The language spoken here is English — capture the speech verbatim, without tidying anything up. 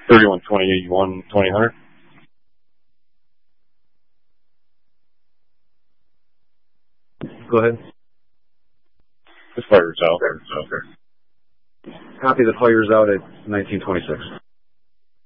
thirty-one twenty-one twenty hundred. Go ahead. This fire's out. Copy the fire's out at nineteen twenty-six.